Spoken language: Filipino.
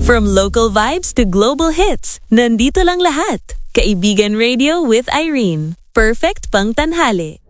From local vibes to global hits, nandito lang lahat. Kaibigan Radio with Irene. Perfect pang tanghali.